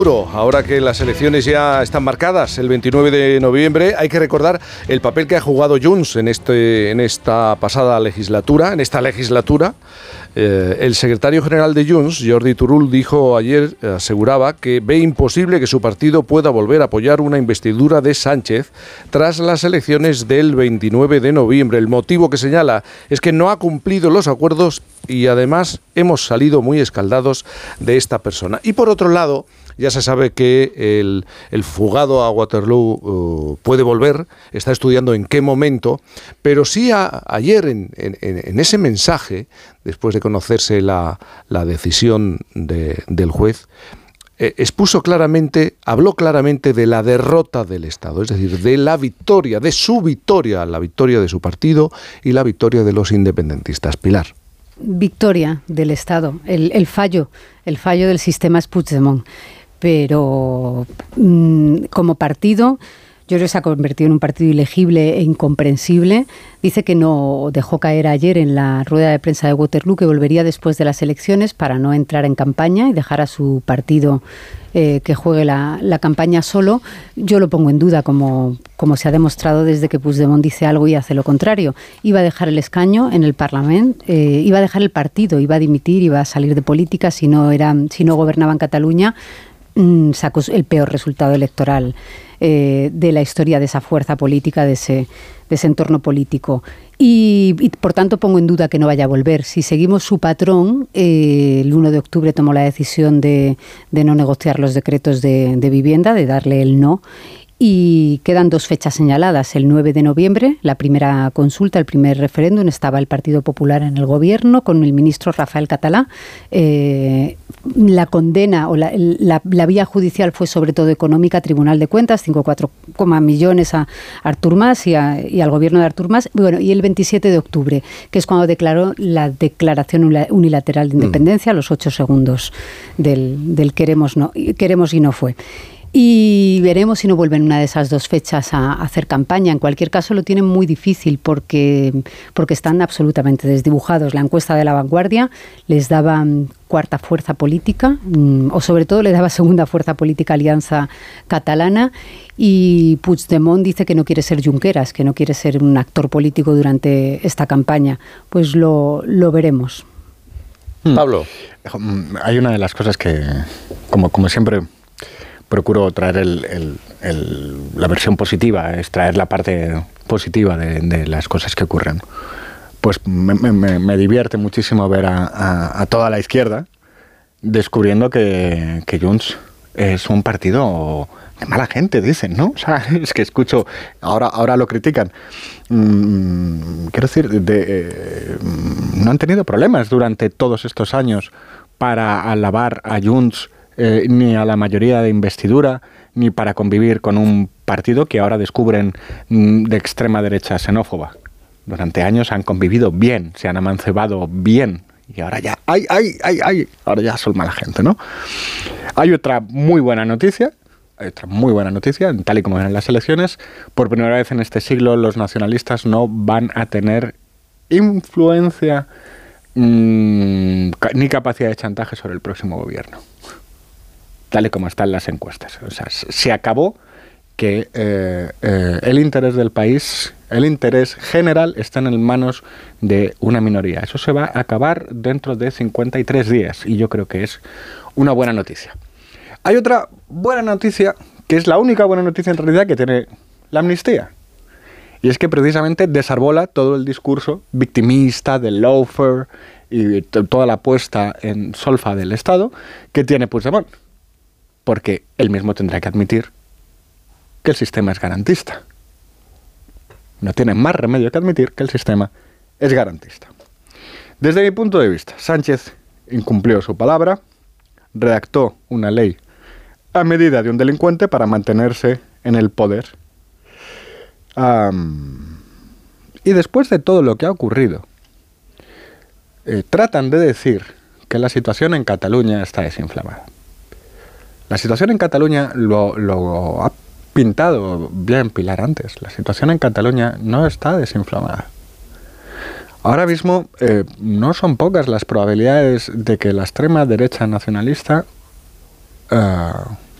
Ahora que las elecciones ya están marcadas, el 29 de noviembre, hay que recordar el papel que ha jugado Junts en esta pasada legislatura, el secretario general de Junts, Jordi Turull, dijo ayer, aseguraba que ve imposible que su partido pueda volver a apoyar una investidura de Sánchez tras las elecciones del 29 de noviembre. El motivo que señala es que no ha cumplido los acuerdos y además hemos salido muy escaldados de esta persona. Y por otro lado, ya se sabe que el fugado a Waterloo puede volver, está estudiando en qué momento, pero sí ayer en ese mensaje, después de conocerse la decisión del juez, habló claramente de la derrota del Estado, es decir, de la victoria, de su victoria, la victoria de su partido y la victoria de los independentistas. Pilar. Victoria del Estado, el fallo del sistema es Puigdemont. Pero como partido, yo creo que se ha convertido en un partido ilegible e incomprensible. Dice que no dejó caer ayer en la rueda de prensa de Waterloo que volvería después de las elecciones para no entrar en campaña y dejar a su partido que juegue la campaña solo. Yo lo pongo en duda, como se ha demostrado desde que Puigdemont dice algo y hace lo contrario. Iba a dejar el escaño en el Parlamento, iba a dejar el partido, iba a dimitir, iba a salir de política si no gobernaba en Cataluña. Sacó el peor resultado electoral de la historia de esa fuerza política, de ese entorno político. Y por tanto pongo en duda que no vaya a volver. Si seguimos su patrón, el 1 de octubre tomó la decisión de no negociar los decretos de vivienda, de darle el no. Y quedan 2 fechas señaladas. El 9 de noviembre, la primera consulta, el primer referéndum, estaba el Partido Popular en el gobierno con el ministro Rafael Català. La condena o la vía judicial fue sobre todo económica, Tribunal de Cuentas, 5,4 millones a Artur Mas y al gobierno de Artur Mas. Bueno, y el 27 de octubre, que es cuando declaró la declaración unilateral de independencia, a los 8 segundos del queremos y no fue. Y veremos si no vuelven una de esas 2 fechas a hacer campaña. En cualquier caso lo tienen muy difícil porque están absolutamente desdibujados. La encuesta de La Vanguardia les daba cuarta fuerza política, o sobre todo le daba segunda fuerza política Alianza Catalana, y Puigdemont dice que no quiere ser Junqueras, que no quiere ser un actor político durante esta campaña. Pues lo veremos. Pablo. Hay una de las cosas que, como siempre, procuro traer la versión positiva, es traer la parte positiva de las cosas que ocurren. Pues me divierte muchísimo ver a toda la izquierda descubriendo que Junts es un partido de mala gente, dicen, ¿no? O sea, es que escucho, ahora lo critican. Quiero decir, no han tenido problemas durante todos estos años para alabar a Junts, ni a la mayoría de investidura, ni para convivir con un partido que ahora descubren de extrema derecha xenófoba. Durante años han convivido bien, se han amancebado bien, y ahora ya, ahora ya son mala gente, ¿no? Hay otra muy buena noticia, tal y como ven en las elecciones. Por primera vez en este siglo los nacionalistas no van a tener influencia ni capacidad de chantaje sobre el próximo gobierno, tal y como están las encuestas. O sea, se acabó que el interés del país, el interés general, está en manos de una minoría. Eso se va a acabar dentro de 53 días y yo creo que es una buena noticia. Hay otra buena noticia, que es la única buena noticia en realidad que tiene la amnistía. Y es que precisamente desarbola todo el discurso victimista del lawfare y toda la puesta en solfa del Estado que tiene Puigdemont. Porque él mismo tendrá que admitir que el sistema es garantista. No tiene más remedio que admitir que el sistema es garantista. Desde mi punto de vista, Sánchez incumplió su palabra, redactó una ley a medida de un delincuente para mantenerse en el poder. Y después de todo lo que ha ocurrido, tratan de decir que la situación en Cataluña está desinflamada. La situación en Cataluña lo ha pintado bien Pilar antes. La situación en Cataluña no está desinflamada. Ahora mismo no son pocas las probabilidades de que la extrema derecha nacionalista